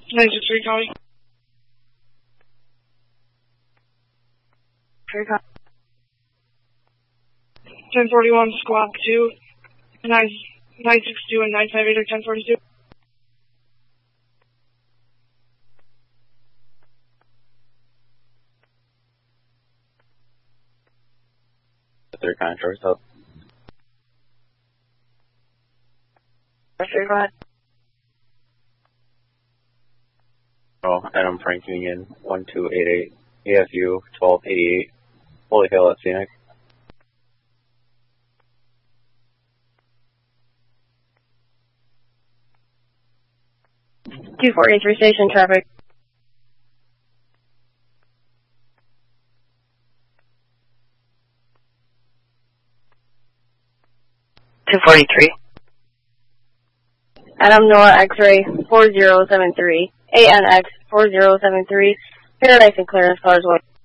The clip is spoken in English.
963 County. Tree County. 1041 Squad 2, 962 and 958 are 1042. Third contract's up. Go ahead. Oh, Adam Frank Union 1288, AFU 1288, Holy Hill at Scenic. 243 station traffic. Adam Noah X-ray 4073, ANX 4073, Paradise and Clearance Cars 1.